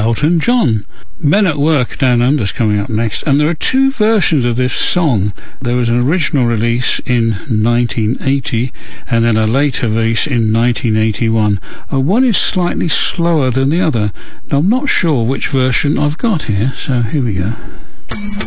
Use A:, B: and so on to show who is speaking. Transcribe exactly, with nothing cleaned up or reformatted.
A: Elton John. Men at Work Down Under's coming up next, and there are two versions of this song. There was an original release in nineteen eighty and then a later release in nineteen eighty-one. Uh, one is slightly slower than the other. Now, I'm not sure which version I've got here, so here we go.